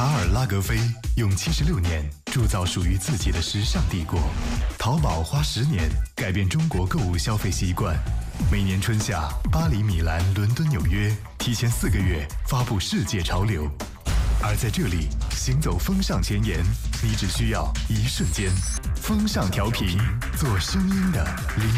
卡尔拉格菲用76年铸造属于自己的时尚帝国，淘宝花10年改变中国购物消费习惯。每年春夏，巴黎、米兰、伦敦、纽约提前4个月发布世界潮流，而在这里行走风尚前沿，你只需要一瞬间。风尚调频，做声音的